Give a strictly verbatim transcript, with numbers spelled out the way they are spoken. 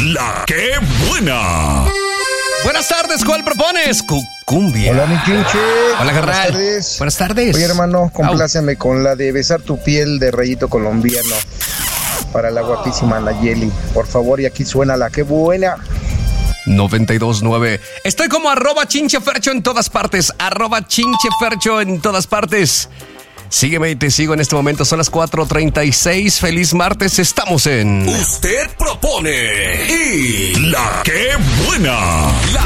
La que buena. Buenas tardes, ¿cuál propones? Cumbia. Hola, mi Chinche. Hola, carnal. Buenas tardes. Buenas tardes. Oye, hermano, compláceme con la de besar tu piel de rayito colombiano para la guapísima Nayeli. Por favor, y aquí suena la que buena. noventa y dos nueve. Estoy como arroba chinchefercho en todas partes. Arroba chinchefercho en todas partes. Sígueme y te sigo en este momento. Son las cuatro treinta y seis. Feliz martes. Estamos en... Usted propone y la que buena. La